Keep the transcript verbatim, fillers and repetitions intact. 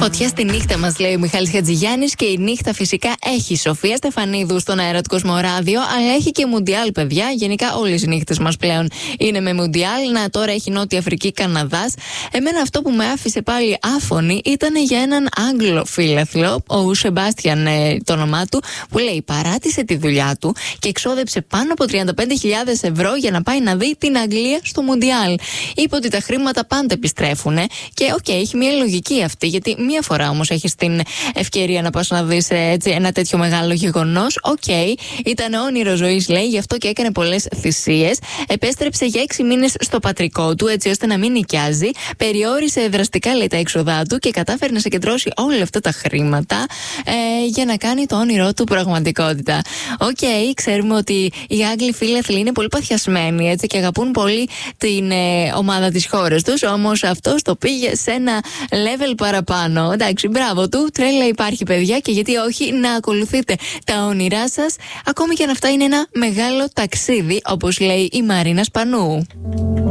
Φωτιά στη νύχτα μας, λέει ο Μιχάλης Χατζηγιάννης, και η νύχτα φυσικά έχει η Σοφία Στεφανίδου στον αέρα του Κοσμοράδιο, αλλά έχει και Μουντιάλ, παιδιά. Γενικά όλες οι νύχτες μας πλέον είναι με Μουντιάλ. Να, τώρα έχει Νότια Αφρική, Καναδάς. Εμένα αυτό που με άφησε πάλι άφωνη ήταν για έναν Άγγλο φίλαθλο, ο Σεμπάστιαν ε, το όνομά του, που λέει παράτησε τη δουλειά του και εξόδεψε πάνω από τριάντα πέντε χιλιάδες ευρώ για να πάει να δει την Αγγλία στο Μουντιάλ. Είπε ότι τα χρήματα πάντα επιστρέφουν και οκ, okay, έχει μια λογική αυτή, γιατί μία φορά όμως έχεις την ευκαιρία να πας να δεις έτσι, ένα τέτοιο μεγάλο γεγονός. Οκ, okay, ήταν όνειρο ζωής, λέει, γι' αυτό και έκανε πολλές θυσίες. Επέστρεψε για έξι μήνες στο πατρικό του, έτσι ώστε να μην νοικιάζει. Περιόρισε δραστικά, λέει, τα έξοδά του και κατάφερε να συγκεντρώσει όλα αυτά τα χρήματα ε, για να κάνει το όνειρό του πραγματικότητα. Οκ, okay, ξέρουμε ότι οι Άγγλοι φίλαθλοι είναι πολύ παθιασμένοι, έτσι, και αγαπούν πολύ την ε, ομάδα της χώρας τους. Όμως αυτός το πήγε σε ένα level παραπάνω. Εντάξει, μπράβο του, τρέλα υπάρχει, παιδιά, και γιατί όχι να ακολουθείτε τα όνειρά σας, ακόμη και αν αυτά είναι ένα μεγάλο ταξίδι, όπως λέει η Μαρίνα Σπανού.